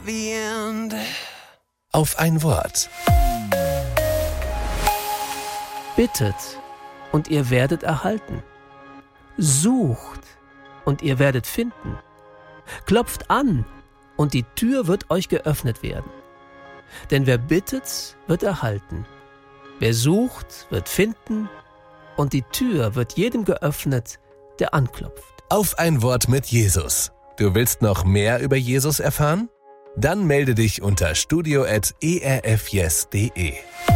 the end. Auf ein Wort. Bittet, und ihr werdet erhalten. Sucht, und ihr werdet finden. Klopft an, und die Tür wird euch geöffnet werden. Denn wer bittet, wird erhalten. Wer sucht, wird finden, und die Tür wird jedem geöffnet, der anklopft. Auf ein Wort mit Jesus. Du willst noch mehr über Jesus erfahren? Dann melde dich unter studio@erfyes.de.